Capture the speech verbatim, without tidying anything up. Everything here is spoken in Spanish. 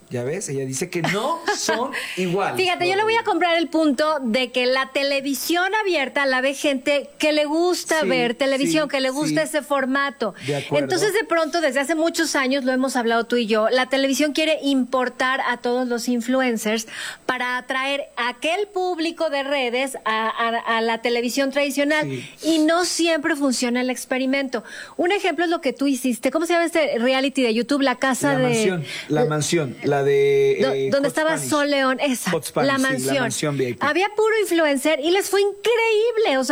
Ya ves, ella dice que no son iguales. Fíjate, yo le voy a comprar el punto de que la televisión abierta la ve gente que le gusta Sí, ver televisión, sí, que le gusta sí. ese formato. De acuerdo. Entonces, de pronto, desde hace muchos años, lo hemos hablado tú y yo, la televisión quiere importar a todos los influencers para atraer a aquel público de redes a, a, a la televisión tradicional. Sí. Y no siempre funciona el experimento. Un ejemplo es lo que tú hiciste. ¿Cómo se llama este reality de YouTube? La casa La de... mansión, la mansión, la de... Do- eh, donde Hot estaba Spanish. Sol León, esa, Hot Spanish, la sí, mansión. la mansión V I P. Había puro influencer y les fue increíble, o sea,